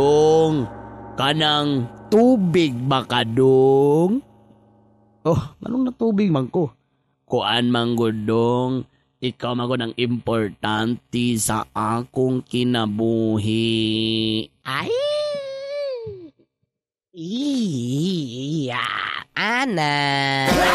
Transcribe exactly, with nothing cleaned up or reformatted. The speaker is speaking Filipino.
Dong, kanang tubig ba ka, dong? Oh, anong na tubig man ko? Kuan man gud, dong. Ikaw man gud ang importante sa akong kinabuhi. Ay! Iya! Ana!